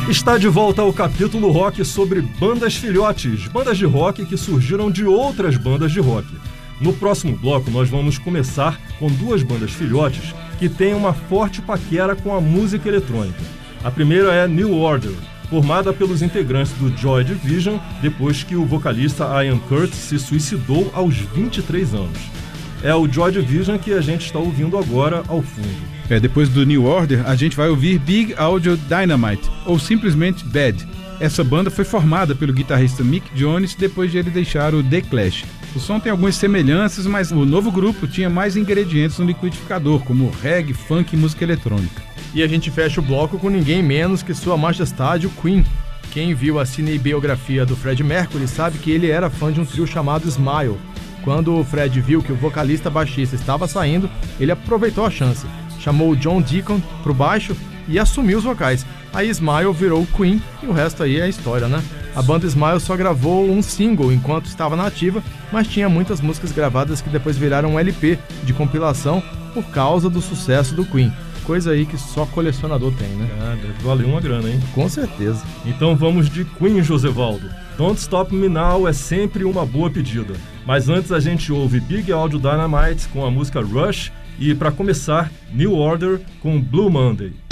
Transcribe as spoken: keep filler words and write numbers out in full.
Está de volta ao capítulo rock sobre bandas filhotes, bandas de rock que surgiram de outras bandas de rock. No próximo bloco, nós vamos começar com duas bandas filhotes que têm uma forte paquera com a música eletrônica. A primeira é New Order, formada pelos integrantes do Joy Division depois que o vocalista Ian Curtis se suicidou aos vinte e três anos. É o Joy Division que a gente está ouvindo agora ao fundo. É, depois do New Order, a gente vai ouvir Big Audio Dynamite, ou simplesmente Bad. Essa banda foi formada pelo guitarrista Mick Jones depois de ele deixar o The Clash. O som tem algumas semelhanças, mas o novo grupo tinha mais ingredientes no liquidificador, como reggae, funk e música eletrônica. E a gente fecha o bloco com ninguém menos que Sua Majestade, o Queen. Quem viu a cinebiografia do Freddie Mercury sabe que ele era fã de um trio chamado Smile. Quando o Fred viu que o vocalista baixista estava saindo, ele aproveitou a chance. Chamou o John Deacon pro baixo e assumiu os vocais. Aí Smile virou o Queen e o resto aí é história, né? A banda Smile só gravou um single enquanto estava na ativa, mas tinha muitas músicas gravadas que depois viraram um L P de compilação por causa do sucesso do Queen. Coisa aí que só colecionador tem, né? Ah, deve valer uma grana, hein? Com certeza. Então vamos de Queen, Josevaldo. Don't Stop Me Now é sempre uma boa pedida. Mas antes a gente ouve Big Audio Dynamite com a música Rush e, para começar, New Order com Blue Monday.